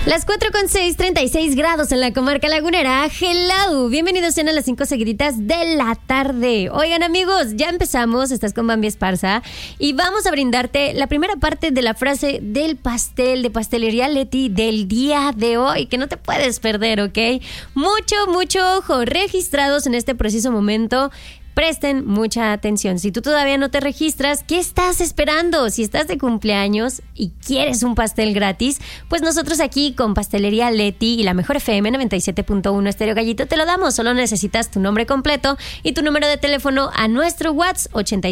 Las 4:06, 36 grados en la comarca lagunera. Hello, bienvenidos sean a las 5 seguiditas de la tarde. Oigan amigos, ya empezamos, estás con Bambi Esparza y vamos a brindarte la primera parte de la frase del pastel de Pastelería Leti del día de hoy, que no te puedes perder, ¿ok? Mucho ojo, registrados en este preciso momento. Presten mucha atención. Si tú todavía no te registras, ¿qué estás esperando? Si estás de cumpleaños y quieres un pastel gratis, pues nosotros aquí con Pastelería Leti y la Mejor FM 97.1 Estéreo Gallito te lo damos. Solo necesitas tu nombre completo y tu número de teléfono a nuestro WhatsApp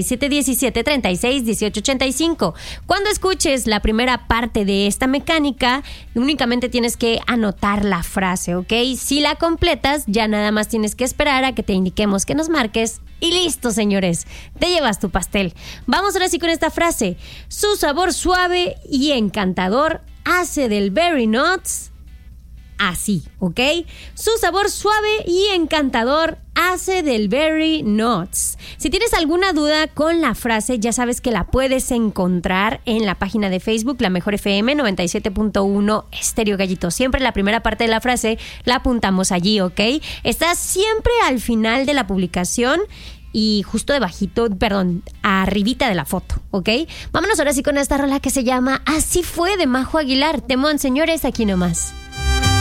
8717361885. Cuando escuches la primera parte de esta mecánica, únicamente tienes que anotar la frase, ¿ok? Si la completas, ya nada más tienes que esperar a que te indiquemos que nos marques. Y listo, señores, te llevas tu pastel. Vamos ahora sí con esta frase. Su sabor suave y encantador hace del Berry Nuts así, ¿ok? Su sabor suave y encantador hace del Berry Nuts. Si tienes alguna duda con la frase, ya sabes que la puedes encontrar en la página de Facebook, La Mejor FM 97.1 Estéreo Gallito. Siempre la primera parte de la frase la apuntamos allí, ¿ok? Está siempre al final de la publicación y justo debajito, arribita de la foto, ¿ok? Vámonos ahora sí con esta rola que se llama Así fue de Majo Aguilar. Temón, señores, aquí nomás.